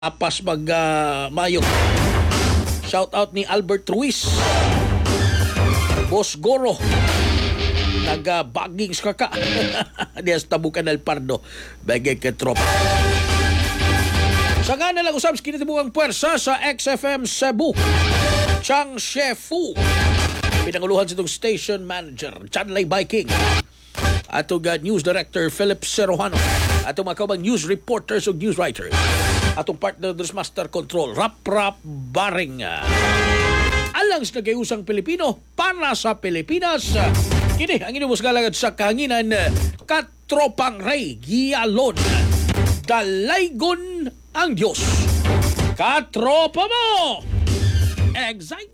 apas mayo. Shout out ni Albert Ruiz. Boss Goro. Naga-baging sa kaka. Dias tabukan del Pardo. Bagay ka tropa. Sa nga nalang usab sa kinitibukang puwersa sa XFM Cebu. Chang Shefu. Pinanguluhan sa itong station manager, Chanlay Viking. Atong news director, Philip Serojano. Atong mga kaubang news reporters o news writers. Atong partner, Master Control, Rap Baring. Alang sa nagayusang Pilipino para sa Pilipinas. Kini ang inyong musgalagad sa kahanginan, Katropang Ray Gialon. Dalaygon ang Diyos. Katropa mo! Excited!